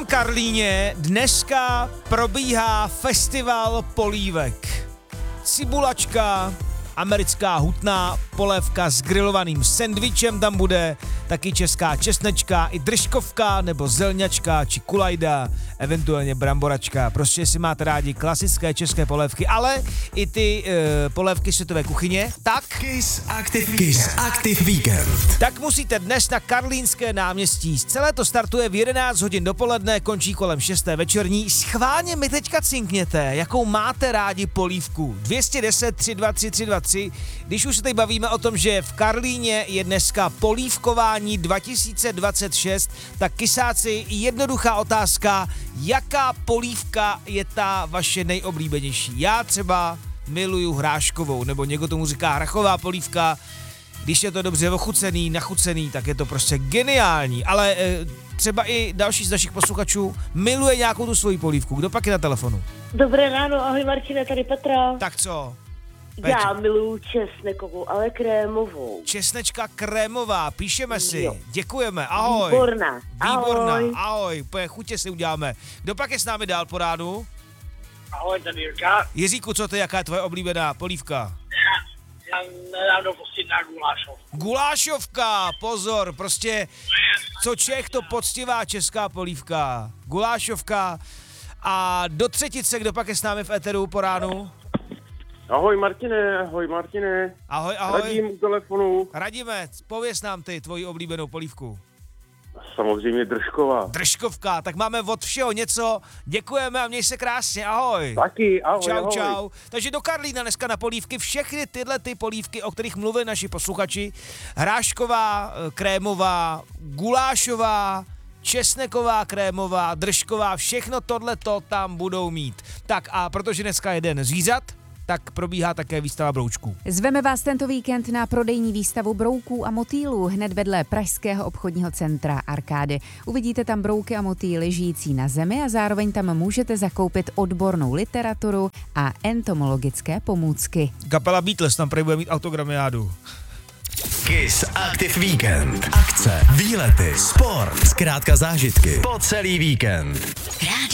Karlíně dneska probíhá festival polívek. Cibulačka, americká hutná polévka s grilovaným sendvičem tam bude, taky česká česnečka, i držkovka nebo zelňačka či kulajda, eventuálně bramboračka. Prostě jestli máte rádi klasické české polévky, ale i ty polévky světové kuchyně, tak Kiss Active Weekend. tak musíte dnes na Karlínské náměstí. Celé to startuje v 11 hodin dopoledne, končí kolem 6. večerní. Schválně mi teďka cinkněte, jakou máte rádi polívku. 210 323 323. Když už se tady bavíme o tom, že v Karlíně je dneska polívkování 2026, tak kysáci, jednoduchá otázka, jaká polívka je ta vaše nejoblíbenější? Já třeba miluju hráškovou, nebo někdo tomu říká hrachová polívka. Když je to dobře ochucený, nachucený, tak je to prostě geniální. Ale třeba i další z našich posluchačů miluje nějakou tu svoji polívku. Kdo pak je na telefonu? Dobré ráno, ahoj Martine, tady Petra. Tak co? Já miluju česnekovou, ale krémovou. Česnečka krémová, píšeme si. Jo. Děkujeme, ahoj. Výborná. Výborná, Ahoj. ahoj. Úplně chutě si uděláme. Kdo pak je s námi dál po ránu? Ahoj, tady Jirka. Jiříku, co ty, jaká je tvoje oblíbená polívka? Já nedávno postědná gulášov. Gulášovka, pozor, prostě co Čech, to poctivá česká polívka. Gulášovka. A do třetice, kdo pak je s námi v éteru po ránu? Ahoj Martine. Ahoj, ahoj. Radím u telefonu. Radíme, pověz nám ty tvoji oblíbenou polívku. Samozřejmě Držková. Držkovka, tak máme od všeho něco. Děkujeme a měj se krásně, ahoj. Taky, ahoj, Čau, ahoj. čau. Takže do Karlína dneska na polívky všechny tyhle ty polívky, o kterých mluví naši posluchači. Hrášková, krémová, gulášová, česneková, krémová, držková, všechno tohleto tam budou mít. Tak a protože dneska je den zvířat, tak probíhá také výstava broučků. Zveme vás tento víkend na prodejní výstavu brouků a motýlů hned vedle pražského obchodního centra Arkády. Uvidíte tam brouky a motýly žijící na zemi a zároveň tam můžete zakoupit odbornou literaturu a entomologické pomůcky. Kapela Beatles tam prý bude mít autogramiádu. Kiss Active Weekend. Akce, výlety, sport, zkrátka zážitky po celý víkend. Rádio